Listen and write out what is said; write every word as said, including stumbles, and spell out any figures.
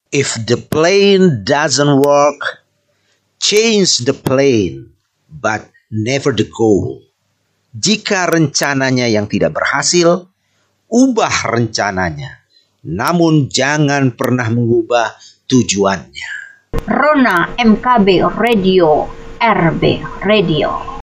If the plan doesn't work, change the plan, but never the goal. Jika rencananya yang tidak berhasil, ubah rencananya, namun jangan pernah mengubah tujuannya. Rona M K B Radio, R B Radio.